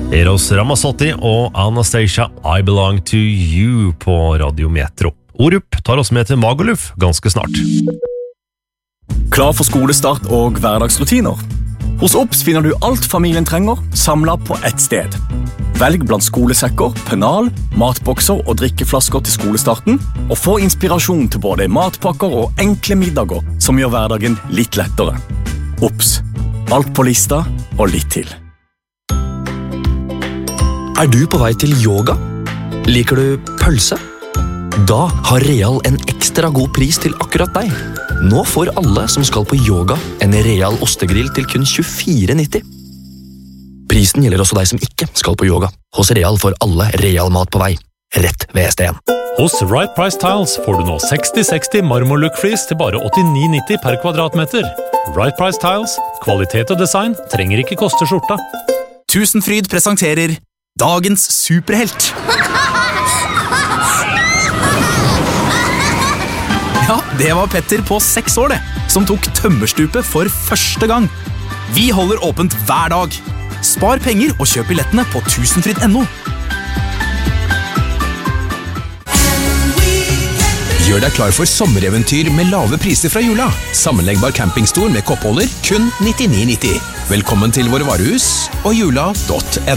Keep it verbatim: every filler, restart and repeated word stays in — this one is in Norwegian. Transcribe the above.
Eros Ramazzotti og Anastasia, I Belong to You på Radio Metro. Orup tar oss med til Magaluf ganske snart. Klar for skolestart og hverdagsrutiner? Hos Ops finner du alt familien trenger, samlet på ett sted. Velg blant skolesekker, pennal, matbokser og drikkeflasker til skolestarten, og få inspirasjon til både matpakker og enkle middager som gjør hverdagen litt lettere. Ops. Alt på lista og litt til. Er du på vei til yoga? Liker du pølse? Da har Real en ekstra god pris til akkurat deg. Nå får alle som skal på yoga en Real ostegrill til kun tjuefire nitti. Prisen gjelder også deg som ikke skal på yoga. Hos Real får alle Real mat på vei. Rett ved S D en. Hos Right Price Tiles får du nå seksti seksti marmorlook-flis til bare åttini nitti per kvadratmeter. Right Price Tiles, kvalitet og design trenger ikke koste skjorta. Tusenfryd presenterer Dagens superhelt. Ja, det var Petter på seks år det, som tok tømmerstupet for første gang. Vi holder åpent hver dag. Spar penger og kjøp billettene på tusenfryd punktum no. Gjør deg klar for sommereventyr med lave priser fra Jula. Sammenleggbar campingstol med koppholder, kun nittini nitti. Velkommen til våre varehus og jula punktum no.